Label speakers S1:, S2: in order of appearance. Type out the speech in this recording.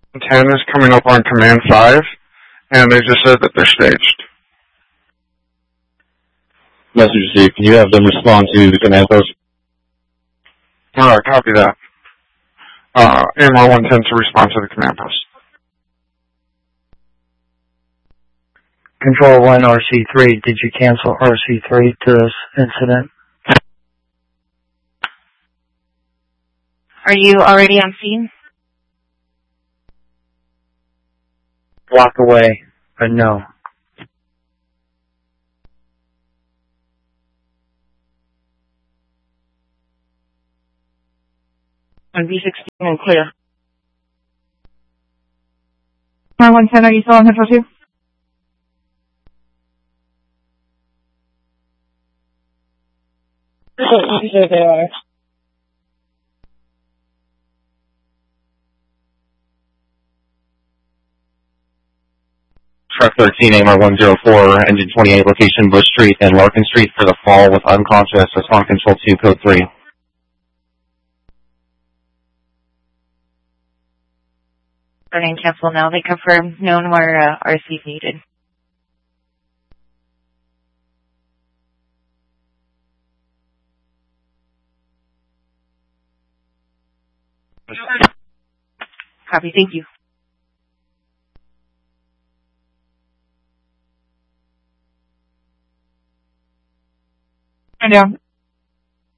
S1: 10 is coming up on command 5, and they just said that they're staged.
S2: Message received. Can you have them respond to the command post?
S1: Alright, copy that. AMR 110 to respond to the command post.
S3: Control 1 RC3, did you cancel RC3 to this incident?
S4: Are you already on scene?
S3: Block away, but no.
S4: On V16 and clear.
S5: AMR 110, are you still on Central 2?
S2: Truck 13, AMR 104, engine 28, location Bush Street and Larkin Street for the fall with unconscious. Respond control 2, code 3.
S4: Running cancel now. They confirm known where RC is needed. Copy, thank you.
S5: And down.